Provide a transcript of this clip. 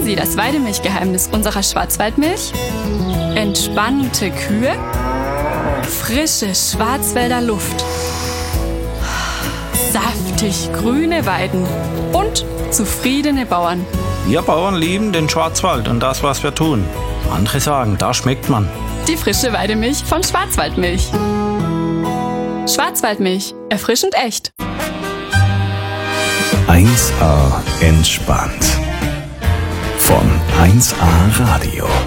Sie das Weidemilchgeheimnis unserer Schwarzwaldmilch? Entspannte Kühe? Frische Schwarzwälder Luft? Saftig grüne Weiden und zufriedene Bauern. Wir Bauern lieben den Schwarzwald und das, was wir tun. Andere sagen, da schmeckt man. Die frische Weidemilch von Schwarzwaldmilch. Schwarzwaldmilch, erfrischend echt. 1A entspannt. Von 1A Radio.